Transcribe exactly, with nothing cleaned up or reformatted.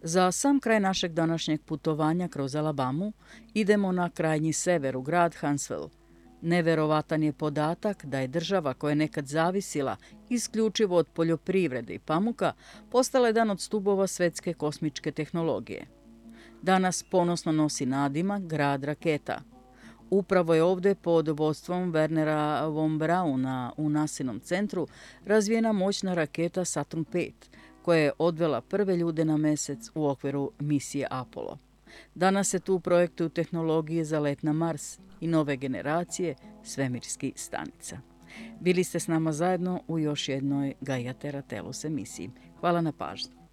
Za sam kraj našeg današnjeg putovanja kroz Alabamu idemo na krajnji sever u grad Huntsville. Neverovatan je podatak da je država koja je nekad zavisila isključivo od poljoprivrede i pamuka postala jedan od stubova svetske kosmičke tehnologije. Danas ponosno nosi nadimak grad raketa. Upravo je ovdje pod vodstvom Wernera von Brauna u NASInom centru razvijena moćna raketa Saturn pet, koja je odvela prve ljude na mesec u okviru misije Apollo. Danas se tu projektuju tehnologije za let na Mars i nove generacije svemirskih stanica. Bili ste s nama zajedno u još jednoj Gaia Terra Tellus emisiji. Hvala na pažnji.